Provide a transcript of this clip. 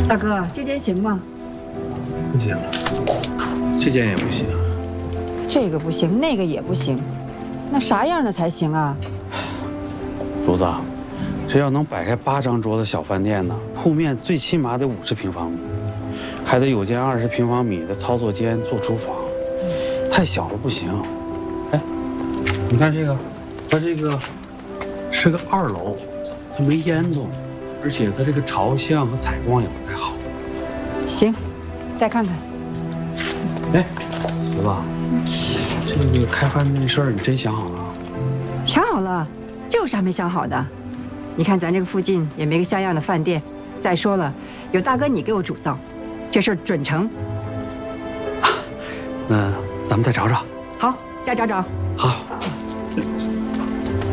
大哥，这间行吗？ 不行，这间也不行。 这个不行，那个也不行，那啥样的才行啊？ 竹子，这要能摆开8张桌子小饭店呢，铺面最起码得50平方米，还得有间20平方米的操作间做厨房，太小了不行。哎，你看这个，它这个是个2楼，它没烟囱，而且它这个朝向和采光也不太好。 行，再看看。 哎，竹子，这个开饭店事儿你真想好了？ 想好了，这有啥没想好的？你看咱这个附近也没个像样的饭店，再说了，有大哥你给我主造，这事儿准成。 那咱们再找找。 好，再找找。